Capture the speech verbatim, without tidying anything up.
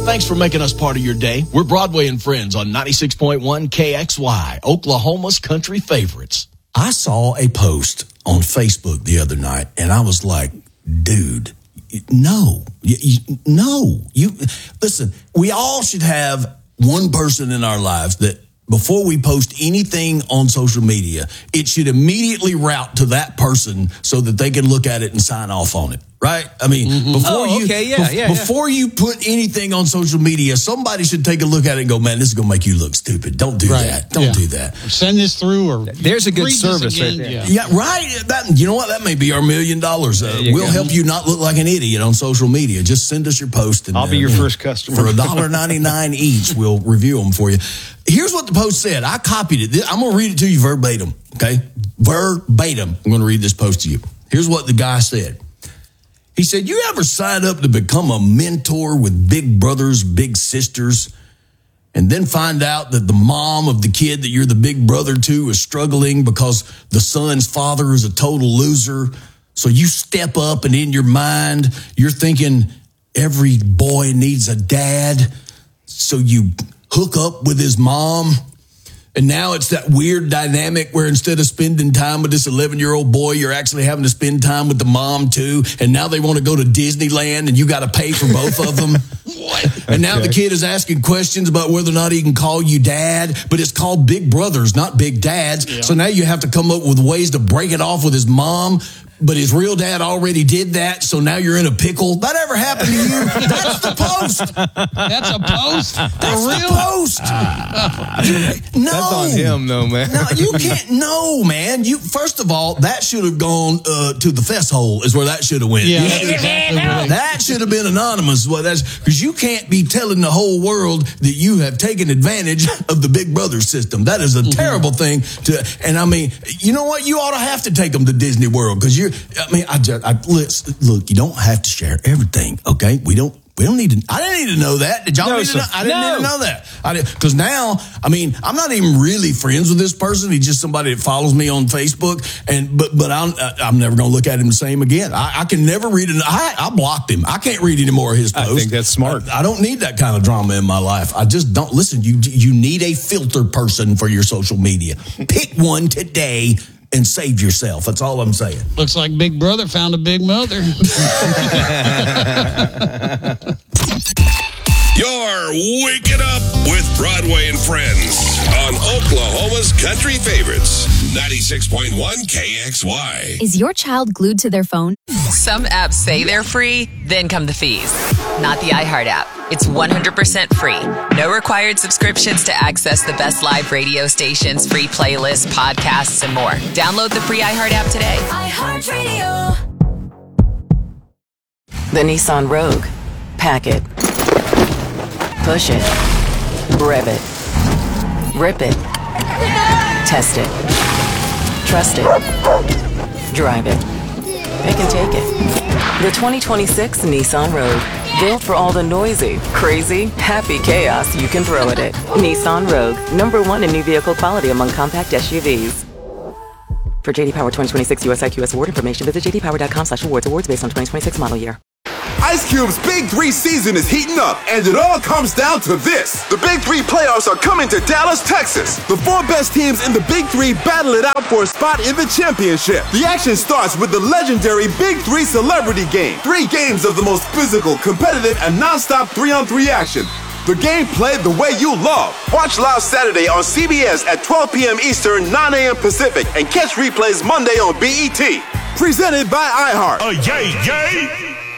Thanks for making us part of your day. We're Broadway and Friends on ninety-six point one K X Y, Oklahoma's country favorites. I saw a post on Facebook the other night, and I was like, dude, no, you, you, no. You listen, we all should have one person in our lives that before we post anything on social media, it should immediately route to that person so that they can look at it and sign off on it. Right? I mean, mm-hmm. before oh, you okay. yeah, bef- yeah, before yeah. you put anything on social media, somebody should take a look at it and go, man, this is going to make you look stupid. Don't do right. that. Don't yeah. do that. Or send this through or there's a good service right there. Yeah. yeah, right. That you know what? That may be our million dollars. Uh, we'll go. help you not look like an idiot on social media. Just send us your post, and I'll be uh, your you first know, customer for a dollar ninety nine each. We'll review them for you. Here's what the post said. I copied it. I'm going to read it to you verbatim. Okay, verbatim. I'm going to read this post to you. Here's what the guy said. He said, you ever sign up to become a mentor with big brothers, big sisters, and then find out that the mom of the kid that you're the big brother to is struggling because the son's father is a total loser? So you step up and in your mind, you're thinking every boy needs a dad. So you hook up with his mom. And now it's that weird dynamic where instead of spending time with this eleven-year-old boy, you're actually having to spend time with the mom, too. And now they want to go to Disneyland, and you got to pay for both of them. What? And now okay. the kid is asking questions about whether or not he can call you dad, but it's called Big Brothers, not Big Dads. Yeah. So now you have to come up with ways to break it off with his mom. But his real dad already did that, so now you're in a pickle. That ever happened to you? That's the post. That's a post? That's For real? the post. You, no. That's on him, though, man. No, you can't. No, man. You First of all, that should have gone uh, to the fess hole is where that should have went. Yeah, that's exactly right. That should have been anonymous. Well, that's because you can't be telling the whole world that you have taken advantage of the Big Brother system. That is a mm-hmm. terrible thing to. And I mean, you know what? You ought to have to take them to Disney World because you're. I mean, I just, I, look, you don't have to share everything, okay? We don't, we don't need to, I didn't need to know that. Did y'all no, need to know? I didn't no. need to know that. I didn't, because now, I mean, I'm not even really friends with this person. He's just somebody that follows me on Facebook, and, but, but I'm, I'm never going to look at him the same again. I, I can never read it. I, I blocked him. I can't read any more of his posts. I think that's smart. I, I don't need that kind of drama in my life. I just don't, listen, you, you need a filter person for your social media. Pick one today and save yourself. That's all I'm saying. Looks like Big Brother found a big mother. You're waking up with Broadway and Friends on Oklahoma's country favorites, ninety-six point one K X Y. Is your child glued to their phone? Some apps say they're free, then come the fees. Not the iHeart app. It's one hundred percent free. No required subscriptions to access the best live radio stations, free playlists, podcasts, and more. Download the free iHeart app today. iHeartRadio. The Nissan Rogue. Pack it. Push it. Rev it. Rip it. Test it. Trust it. Drive it. Pick and take it. The twenty twenty-six Nissan Rogue. Built for all the noisy, crazy, happy chaos you can throw at it. Nissan Rogue. Number one in new vehicle quality among compact S U Vs. For J D Power twenty twenty-six U S I Q S award information, visit j d power dot com slash awards. Awards based on twenty twenty-six model year. Ice Cube's Big Three season is heating up, and it all comes down to this. The Big Three playoffs are coming to Dallas, Texas. The four best teams in the Big Three battle it out for a spot in the championship. The action starts with the legendary Big Three Celebrity Game. Three games of the most physical, competitive, and non-stop three-on-three action. The game played the way you love. Watch live Saturday on C B S at twelve p.m. Eastern, nine a.m. Pacific, and catch replays Monday on B E T. Presented by iHeart. Uh, yay, yay!